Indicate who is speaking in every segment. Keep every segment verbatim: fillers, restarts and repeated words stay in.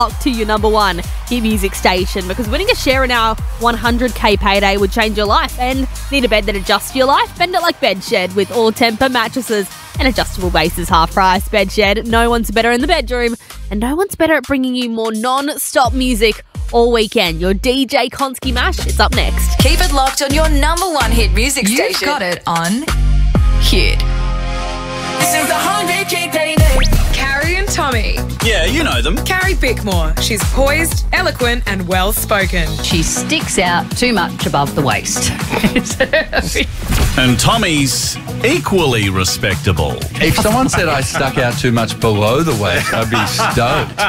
Speaker 1: to your number one hit music station, because winning a share in our one hundred K payday would change your life. And need a bed that adjusts your life? Bend it like Bedshed with all-temper mattresses and adjustable bases half price. Bedshed, no one's better in the bedroom, and no one's better at bringing you more non-stop music all weekend. Your D J Konski Mash is up next.
Speaker 2: Keep it locked on your number one hit music
Speaker 3: You've
Speaker 2: station.
Speaker 3: You've got it on Hit.
Speaker 4: This is the one hundred K payday.
Speaker 5: Carrie and Tommy.
Speaker 6: Yeah, you know them.
Speaker 5: Carrie Bickmore. She's poised, eloquent and well-spoken.
Speaker 3: She sticks out too much above the waist.
Speaker 6: And Tommy's equally respectable.
Speaker 7: If someone said I stuck out too much below the waist, I'd be stoked.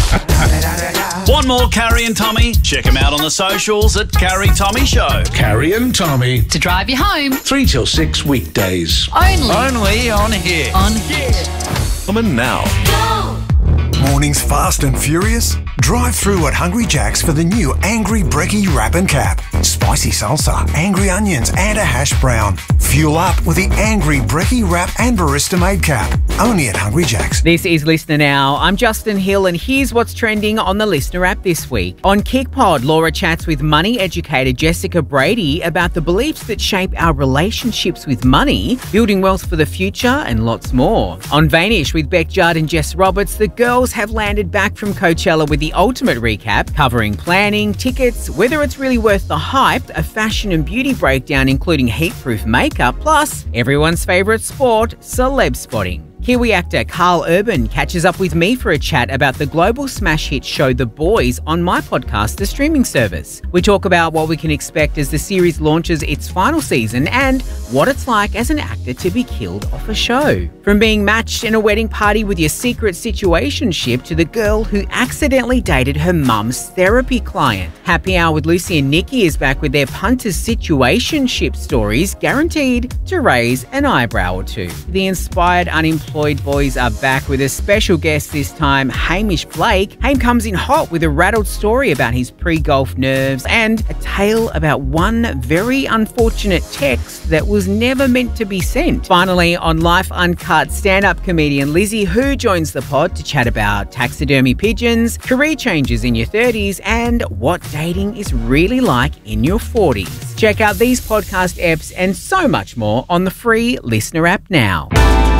Speaker 6: Want more Carrie and Tommy? Check them out on the socials at Carrie Tommy Show.
Speaker 8: Carrie and Tommy.
Speaker 3: To drive you home.
Speaker 8: Three till six weekdays.
Speaker 3: Only.
Speaker 7: Only on Hit.
Speaker 3: On Hit.
Speaker 8: Coming now.
Speaker 9: Mornings fast and furious? Drive through at Hungry Jack's for the new Angry Brekkie Wrap and Cap. Spicy salsa, angry onions and a hash brown. Fuel up with the Angry Brekkie Wrap and Barista Made Cap. Only at Hungry Jack's.
Speaker 10: This is Listener Now. I'm Justin Hill, and here's what's trending on the Listener app this week. On KickPod, Laura chats with money educator Jessica Brady about the beliefs that shape our relationships with money, building wealth for the future, and lots more. On Vanish with Beck Judd and Jess Roberts, the girls have landed back from Coachella with the ultimate recap, covering planning, tickets, whether it's really worth the hype, a fashion and beauty breakdown including heat-proof makeup, plus everyone's favourite sport, celeb spotting. Kiwi actor Carl Urban catches up with me for a chat about the global smash hit show The Boys on my podcast, The Streaming Service. We talk about what we can expect as the series launches its final season and what it's like as an actor to be killed off a show. From being matched in a wedding party with your secret situationship to the girl who accidentally dated her mum's therapy client. Happy Hour with Lucy and Nikki is back with their punters situationship stories, guaranteed to raise an eyebrow or two. The inspired unemployed Employed boys are back with a special guest this time, Hamish Blake. Haim comes in hot with a rattled story about his pre-golf nerves and a tale about one very unfortunate text that was never meant to be sent. Finally, on Life Uncut, stand-up comedian Lizzie Hu joins the pod to chat about taxidermy pigeons, career changes in your thirties, and what dating is really like in your forties. Check out these podcast apps and so much more on the free Listener app now.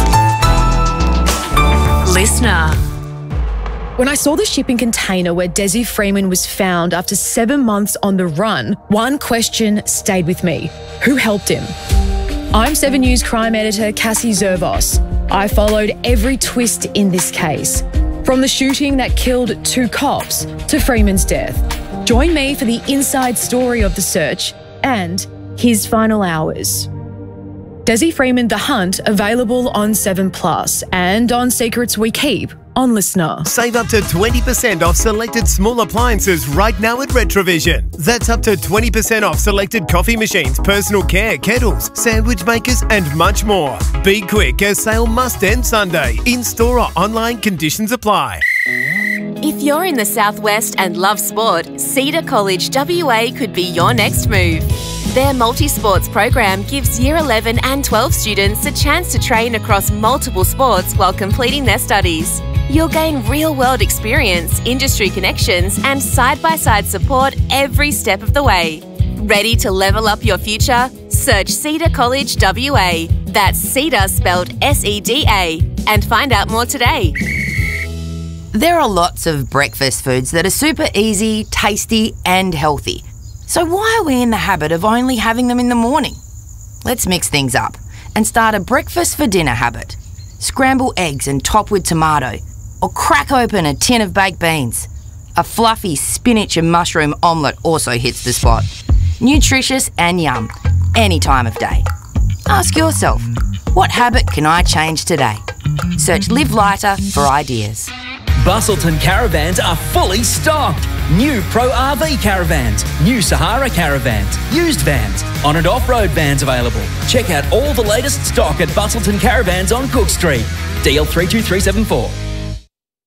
Speaker 2: Listener.
Speaker 11: When I saw the shipping container where Desi Freeman was found after seven months on the run, one question stayed with me. Who helped him? I'm seven News crime editor Cassie Zervos. I followed every twist in this case, from the shooting that killed two cops to Freeman's death. Join me for the inside story of the search and his final hours. Desi Freeman, The Hunt, available on seven plus and on Secrets We Keep on Listener.
Speaker 12: Save up to twenty percent off selected small appliances right now at Retrovision. That's up to twenty percent off selected coffee machines, personal care, kettles, sandwich makers and much more. Be quick, as sale must end Sunday. In-store or online, conditions apply.
Speaker 2: If you're in the Southwest and love sport, Cedar College W A could be your next move. Their multi-sports program gives Year eleven and twelve students a chance to train across multiple sports while completing their studies. You'll gain real-world experience, industry connections, and side-by-side support every step of the way. Ready to level up your future? Search Cedar College W A. That's Cedar spelled S E D A. And find out more today.
Speaker 13: There are lots of breakfast foods that are super easy, tasty, and healthy. So why are we in the habit of only having them in the morning? Let's mix things up and start a breakfast for dinner habit. Scramble eggs and top with tomato, or crack open a tin of baked beans. A fluffy spinach and mushroom omelette also hits the spot. Nutritious and yum, any time of day. Ask yourself, what habit can I change today? Search Live Lighter for ideas.
Speaker 14: Bustleton Caravans are fully stocked. New Pro R V caravans, new Sahara caravans, used vans, on and off-road vans available. Check out all the latest stock at Bustleton Caravans on Cook Street. D L three two three seven four.